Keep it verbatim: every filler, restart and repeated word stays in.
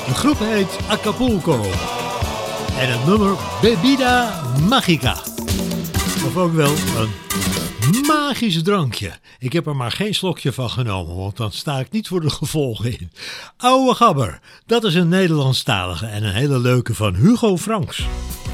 De groep heet Acapulco. En het nummer Bebida Magica. Of ook wel een magisch drankje. Ik heb er maar geen slokje van genomen, want dan sta ik niet voor de gevolgen in. Oude Gabber, dat is een Nederlandstalige en een hele leuke van Hugo Franks.